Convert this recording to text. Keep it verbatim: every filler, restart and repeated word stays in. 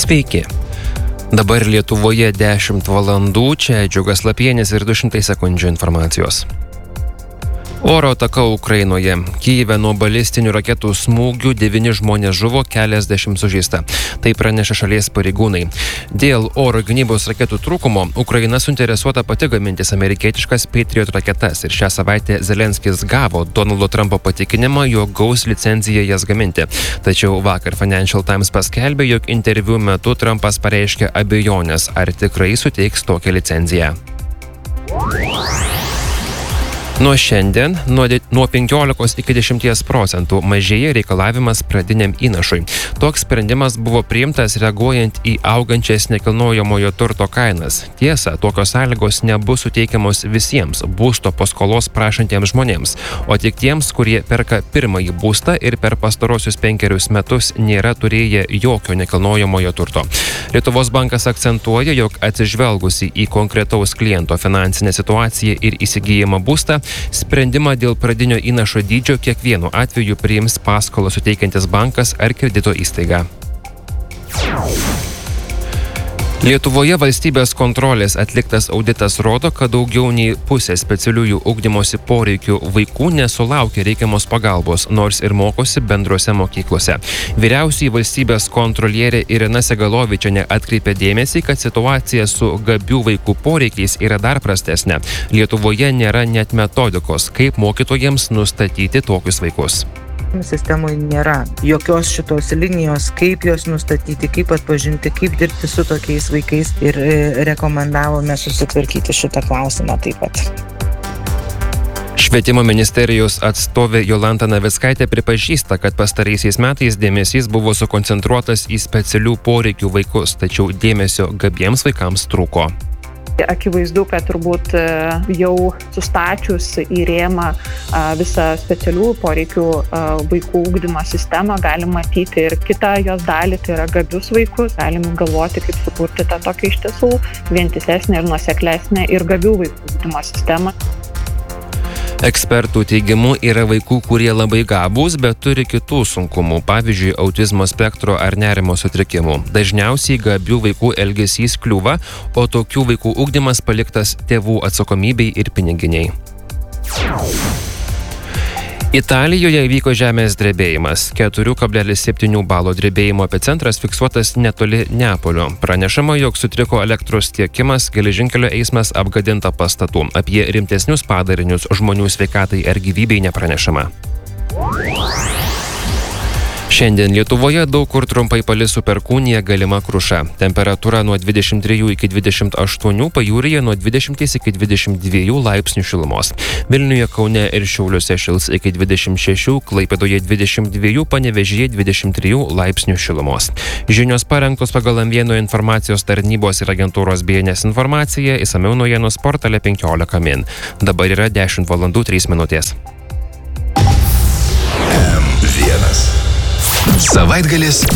Sveiki. Dabar Lietuvoje dešimt valandų, čia Džiugas Lapienis ir du šimtai sekundžių informacijos. Oro ataka Ukrainoje. Kyjive nuo balistinių raketų smūgių devyni žmonės žuvo, keliasdešimt sužeista. Tai praneša šalies pareigūnai. Dėl oro gynybos raketų trūkumo Ukraina suinteresuota pati gamintis amerikietiškas Patriot raketas ir šią savaitę Zelenskis gavo Donaldo Trumpo patikinimą, jog gaus licenciją jas gaminti. Tačiau vakar Financial Times paskelbė, jog interviu metu Trumpas pareiškė abejonės, ar tikrai suteiks tokią licenciją. Nuo šiandien nuo, de, nuo penkiolikos iki dešimties procentų mažėja reikalavimas pradiniam įnašui. Toks sprendimas buvo priimtas reaguojant į augančias nekilnojamojo turto kainas. Tiesa, tokios sąlygos nebus suteikiamos visiems būsto paskolos prašantiems žmonėms, o tik tiems, kurie perka pirmąjį būstą ir per pastarosius penkerius metus nėra turėję jokio nekilnojamojo turto. Lietuvos bankas akcentuoja, jog atsižvelgusi į konkretaus kliento finansinę situaciją ir įsigijimą būstą, sprendimą dėl pradinio įnašo dydžio kiekvienu atveju priims paskolą suteikiantis bankas ar kredito įstaiga. Lietuvoje valstybės kontrolės atliktas auditas rodo, kad daugiau nei pusė specialiųjų ugdymosi poreikių vaikų nesulaukia reikiamos pagalbos, nors ir mokosi bendrose mokyklose. Vyriausioji valstybės kontrolierė Irina Segalovičienė atkreipė dėmesį, kad situacija su gabių vaikų poreikiais yra dar prastesnė. Lietuvoje nėra net metodikos, kaip mokytojams nustatyti tokius vaikus. Sistemoje nėra jokios šitos linijos, kaip jos nustatyti, kaip atpažinti, kaip dirbti su tokiais vaikais ir rekomendavome susitvarkyti šitą klausimą taip pat. Švietimo ministerijos atstovė Jolanta Navickaitė pripažįsta, kad pastaraisiais metais dėmesys buvo sukoncentruotas į specialių poreikių vaikus, tačiau dėmesio gabiems vaikams trūko. Akivaizdu, kad turbūt jau sustačius į rėmą visą specialių poreikių vaikų ugdymo sistemą galim matyti ir kitą jos dalį, tai yra gabius vaikus. Galim galvoti, kaip sukurti tą tokią iš tiesų vientisesnę ir nuoseklesnę ir gabių vaikų ugdymo sistemą. Ekspertų teigimu yra vaikų, kurie labai gabūs, bet turi kitų sunkumų, pavyzdžiui, autizmo spektro ar nerimo sutrikimų. Dažniausiai gabių vaikų elgesys kliūva, o tokių vaikų ugdymas paliktas tėvų atsakomybei ir piniginiai. Italijoje įvyko žemės drebėjimas. keturi kablelis septyni balo drebėjimo epicentras fiksuotas netoli Neapolio. Pranešama, jog sutriko elektros tiekimas, geležinkelio eismas, apgadinta pastatų. Apie rimtesnius padarinius žmonių sveikatai ar gyvybei nepranešama. Šiandien Lietuvoje daug kur trumpai palis su perkūnija, galima kruša. Temperatūra nuo dvidešimt trijų iki dvidešimt aštuonių, pajūryje nuo dvidešimt iki dvidešimt dviejų laipsnių šilumos. Vilniuje, Kaune ir Šiauliuose šils iki dvidešimt šešių, Klaipėdoje dvidešimt dviejų, Panevėžyje dvidešimt trijų laipsnių šilumos. Žinios parengtos pagal M vieno informacijos tarnybos ir agentūros B N S informaciją, išsamiau naujienos portale penkiolika min. Dabar yra dešimt valandų trys minutės. M vienas. Savaitgalis